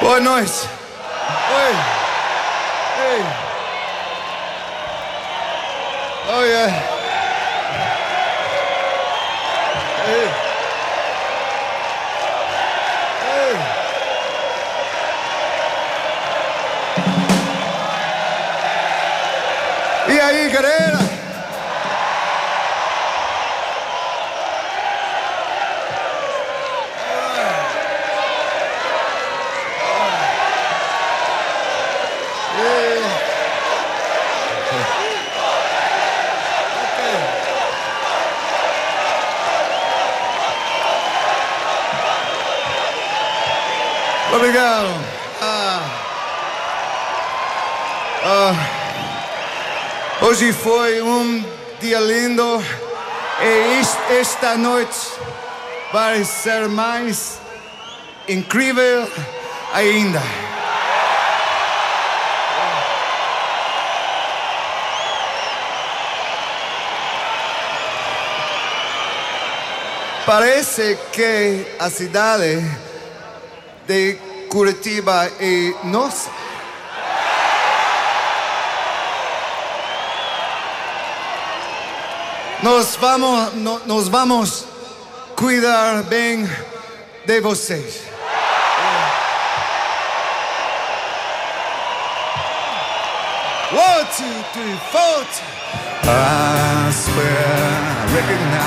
Boa noite. Oi. Ei. Oh, yeah. Ei. Ei. E aí, galera? Obrigado. Hoje foi um dia lindo e esta noite vai ser mais incrível ainda. Parece que a cidade de Curitiba e nossa. Nós vamos cuidar bem de vocês. One, two, three, four. I swear I recognize.